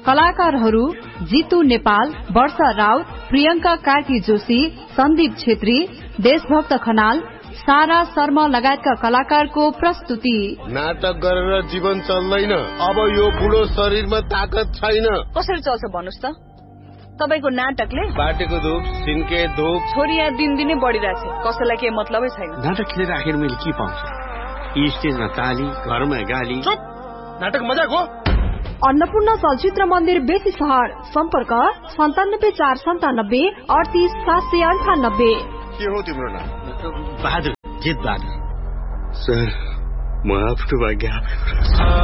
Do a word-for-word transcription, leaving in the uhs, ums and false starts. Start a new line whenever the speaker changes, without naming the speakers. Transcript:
कलाकारहरू जितु नेपाल, वर्षा राउत, प्रियंका कार्की जोशी, सन्दीप छेत्री, देशभक्त खनाल, सारा शर्मा लगायतका कलाकारको प्रस्तुति।
नाटक गरेर जीवन चल्दैन, अब यो बुढो शरीरमा ताकत छैन।
कसरी चल्छ भन्नुस् त? तपाईको नाटकले
बाटेको धुप सिन्के धुप
छोरी यहाँ दिनदिनै बढिरहेछ, कसैलाई के मतलबै छैन।
नाटक खेलेर आखिर मैले के पाउँछु? स्टेजमा ताली, घरमा गाली।
चुप, नाटक मजाक हो।
अन्नपूर्ण चलचित्र मन्दिर बेसी सहर, सम्पर्क सन्तानब्बे चार सन्तानब्बे अडतिस सात सय अन्ठानब्बे।
के हो तिम्रो नाम?
बहादुर, जित बहादुर।
सर, म आफ्नो भाग्य